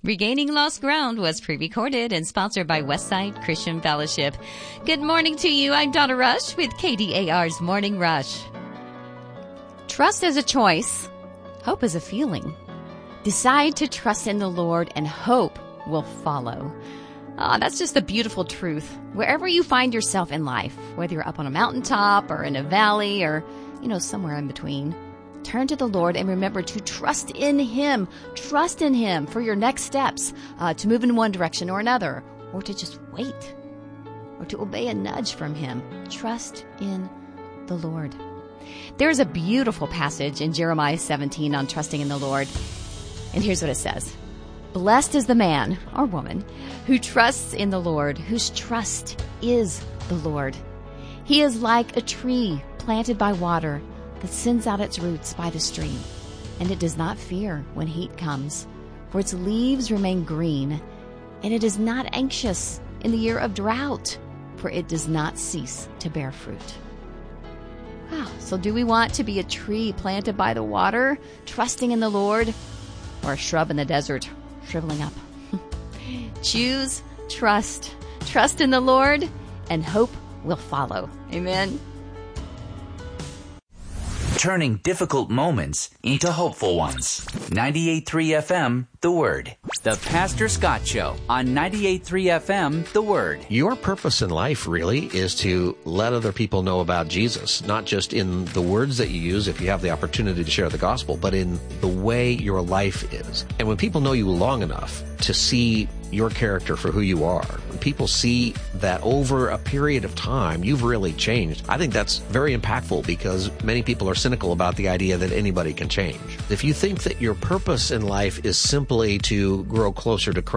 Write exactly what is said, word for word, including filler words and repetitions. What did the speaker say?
Regaining Lost Ground was pre-recorded and sponsored by Westside Christian Fellowship. Good morning to you. I'm Donna Rush with K D A R's Morning Rush. Trust is a choice. Hope is a feeling. Decide to trust in the Lord and hope will follow. Ah, that's just a beautiful truth. Wherever you find yourself in life, whether you're up on a mountaintop or in a valley or, you know, somewhere in between, turn to the Lord and remember to trust in Him. Trust in Him for your next steps, uh, to move in one direction or another, or to just wait, or to obey a nudge from Him. Trust in the Lord. There's a beautiful passage in Jeremiah seventeen on trusting in the Lord. And here's what it says. Blessed is the man or woman who trusts in the Lord, whose trust is the Lord. He is like a tree planted by water that sends out its roots by the stream, and it does not fear when heat comes, for its leaves remain green, and it is not anxious in the year of drought, for it does not cease to bear fruit. Wow, so do we want to be a tree planted by the water, trusting in the Lord, or a shrub in the desert, shriveling up? Choose trust. Trust in the Lord, and hope will follow. Amen. Turning difficult moments into hopeful ones. ninety-eight point three F M, The Word. The Pastor Scott Show on ninety-eight point three F M, The Word. Your purpose in life really is to let other people know about Jesus, not just in the words that you use if you have the opportunity to share the gospel, but in the way your life is. And when people know you long enough to see your character for who you are, when people see that over a period of time you've really changed, I think that's very impactful, because many people are cynical about the idea that anybody can change. If you think that your purpose in life is simply to grow closer to Christ,